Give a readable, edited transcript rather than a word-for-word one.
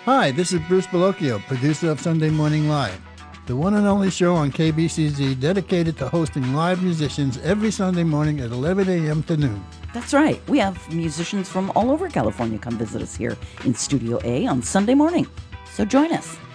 Hi, this is Bruce Bellocchio, producer of Sunday Morning Live, the one and only show on KBCZ dedicated to hosting live musicians every Sunday morning at 11 a.m. to noon. That's right. We have musicians from all over California come visit us here in Studio A on Sunday morning. So join us.